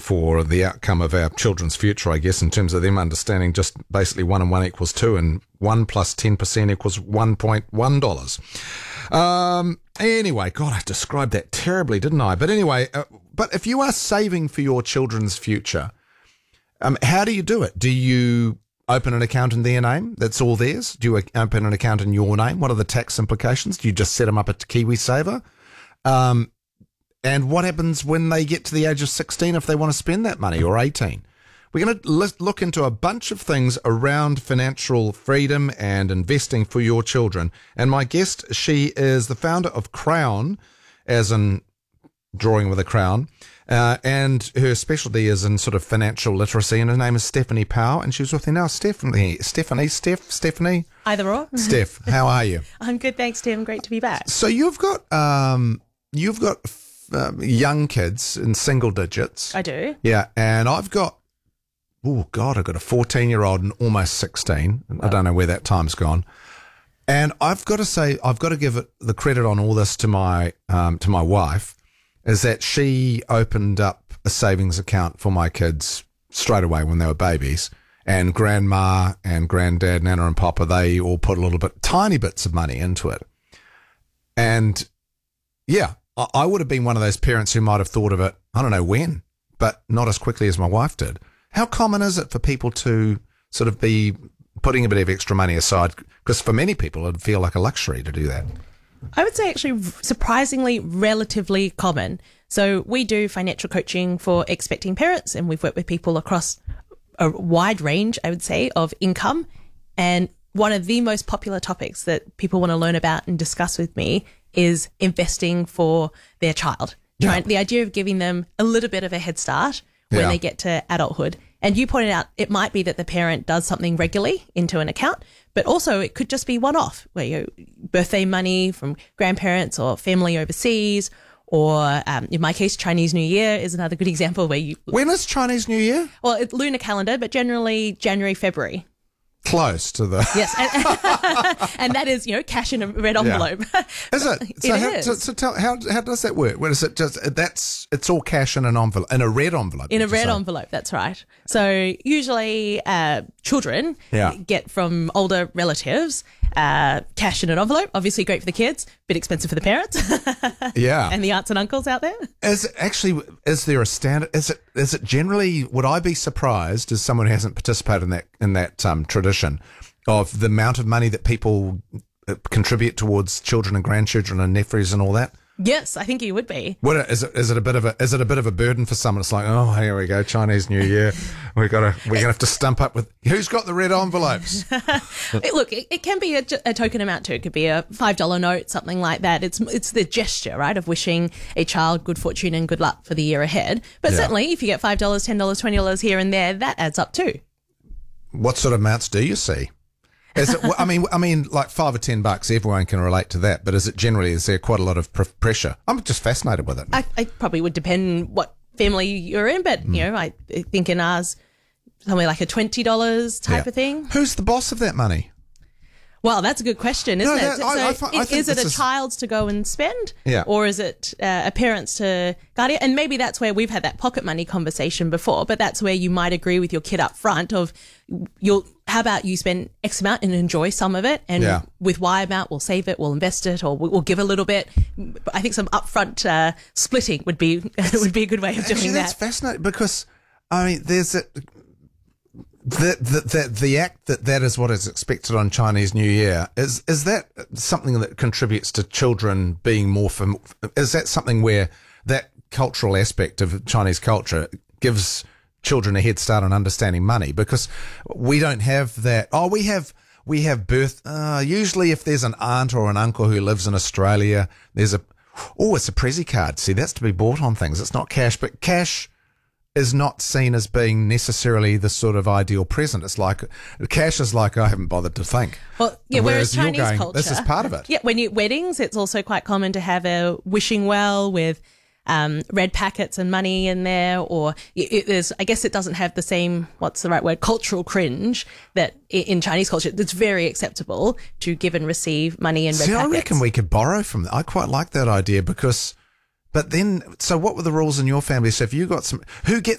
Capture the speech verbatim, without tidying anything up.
for the outcome of our children's future, I guess, in terms of them understanding just basically one and one equals two, and one plus ten percent equals one point one dollars. Um, anyway, God, I described that terribly, didn't I? But anyway, uh, but if you are saving for your children's future, um, how do you do it? Do you open an account in their name? That's all theirs? Do you open an account in your name? What are the tax implications? Do you just set them up at KiwiSaver? Um, and what happens when they get to the age of sixteen if they want to spend that money, or eighteen? We're going to look into a bunch of things around financial freedom and investing for your children. And my guest, she is the founder of Crown, as in drawing with a crown, uh, and her specialty is in sort of financial literacy, and her name is Stephanie Powell, and she's with me now. Stephanie, Stephanie, Steph, Stephanie? Either or. Steph, how are you? I'm good, thanks, Tim. Great to be back. So you've got, um, you've got um, young kids in single digits. I do. Yeah, and I've got, oh God, I've got a fourteen-year-old and almost sixteen. Wow. I don't know where that time's gone. And I've got to say, I've got to give it the credit on all this to my um, to my wife, is that she opened up a savings account for my kids straight away when they were babies. And grandma and granddad, Nana and Papa, they all put a little bit, tiny bits of money into it. And yeah, I, I would have been one of those parents who might have thought of it, I don't know when, but not as quickly as my wife did. How common is it for people to sort of be putting a bit of extra money aside? Because for many people, it'd feel like a luxury to do that. I would say actually surprisingly relatively common. So we do financial coaching for expecting parents, and we've worked with people across a wide range, I would say, of income. And one of the most popular topics that people want to learn about and discuss with me is investing for their child. Yeah. Trying, the idea of giving them a little bit of a head start when Yeah. they get to adulthood. And you pointed out it might be that the parent does something regularly into an account, but also it could just be one-off, where you birthday money from grandparents or family overseas, or um, in my case, Chinese New Year is another good example where you... When is Chinese New Year? Well, it's lunar calendar, but generally January, February. Close to the... Yes, and, and that is, you know, cash in a red envelope. Yeah. Is it? So, It how, is. so, so tell, how how does that work? What is it? Just that's it's all cash in an envelope, in a red envelope. In a did you red say? envelope, that's right. So usually uh, children Yeah. get from older relatives uh, cash in an envelope. Obviously great for the kids, bit expensive for the parents Yeah. and the aunts and uncles out there. Is it actually, is there a standard? Is it is it generally? Would I be surprised as someone who hasn't participated in that in that um, tradition of the amount of money that people uh, contribute towards children and grandchildren and nephews and all that? Yes, I think you would be. What is it? Is it a bit of a is it a bit of a burden for someone? It's like, oh, here we go, Chinese New Year. We got to we're gonna have to stump up with who's got the red envelopes. It- look, it, it can be a, a token amount too. It could be a five dollar note, something like that. It's it's the gesture, right, of wishing a child good fortune and good luck for the year ahead. But Yeah. certainly, if you get five dollars, ten dollars, twenty dollars here and there, that adds up too. What sort of amounts do you see? Is it? I mean, I mean, like five or ten bucks. Everyone can relate to that. But is it generally? Is there quite a lot of pr- pressure? I'm just fascinated with it. I, I probably would depend what family you're in, but Hmm. you know, I think in ours, something like a twenty dollars type Yeah. of thing. Who's the boss of that money? Well, that's a good question, isn't No, it? that- I- so I fi- I i- think is it this a is- child's to go and spend? Yeah. Or is it uh, a parent's to guardian? And maybe that's where we've had that pocket money conversation before, but that's where you might agree with your kid up front of you'll, how about you spend X amount and enjoy some of it, and Yeah. with Y amount, we'll save it, we'll invest it, or we'll we'll give a little bit. I think some upfront uh, splitting would be would be a good way of doing Actually, that's that. fascinating because I mean, there's a, the, the the the act that that is what is expected on Chinese New Year. Is is that something that contributes to children being more fam- is that something where that cultural aspect of Chinese culture gives children a head start on understanding money? Because we don't have that. Oh, we have we have birth. Uh, usually, if there's an aunt or an uncle who lives in Australia, there's a oh, it's a Prezi card. See, that's to be bought on things. It's not cash, but cash is not seen as being necessarily the sort of ideal present. It's like cash is like I haven't bothered to think. Well, yeah, Whereas whereas you're Chinese going, culture, this is part of it. Yeah, when you weddings, it's also quite common to have a wishing well with um, red packets and money in there, or it, it is. I guess it doesn't have the same, what's the right word, cultural cringe that i- in Chinese culture. It's very acceptable to give and receive money in red See, I packets. reckon we could borrow from that. I quite like that idea because, but then, so what were the rules in your family? So if you got some, who gets